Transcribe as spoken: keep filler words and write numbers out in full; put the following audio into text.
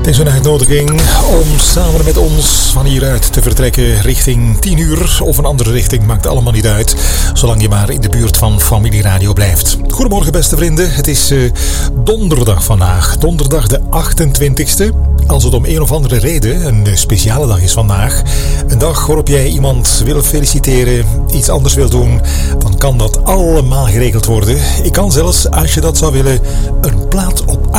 Het is een uitnodiging om samen met ons van hieruit te vertrekken richting tien uur of een andere richting, maakt allemaal niet uit, zolang je maar in de buurt van Familie Radio blijft. Goedemorgen beste vrienden, het is uh, donderdag vandaag, donderdag de achtentwintigste. Als het om een of andere reden een speciale dag is vandaag, een dag waarop jij iemand wil feliciteren, iets anders wil doen, dan kan dat allemaal geregeld worden. Ik kan zelfs, als je dat zou willen, een plaat op